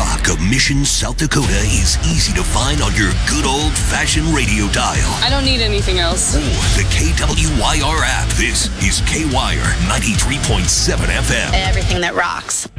rock of Mission, South Dakota is easy to find on your good old-fashioned radio dial. I don't need anything else. Or the KWYR app. This is KWYR 93.7 FM. Everything that rocks.